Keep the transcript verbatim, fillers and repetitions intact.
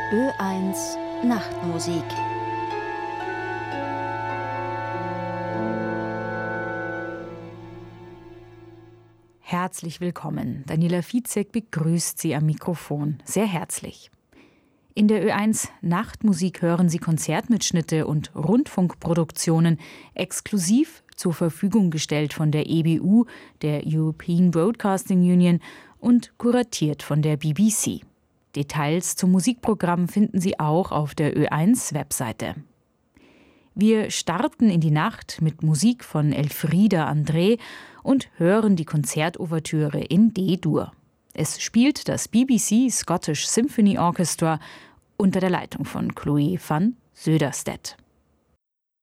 Ö eins Nachtmusik. Herzlich willkommen. Daniela Fitzek begrüßt Sie am Mikrofon. Sehr herzlich. In der Ö eins Nachtmusik hören Sie Konzertmitschnitte und Rundfunkproduktionen exklusiv zur Verfügung gestellt von der E B U, der European Broadcasting Union, und kuratiert von der B B C. Details zum Musikprogramm finden Sie auch auf der Ö eins Webseite. Wir starten in die Nacht mit Musik von Elfriede André und hören die Konzertouvertüre in D-Dur. Es spielt das B B C Scottish Symphony Orchestra unter der Leitung von Chloe van Söderstedt.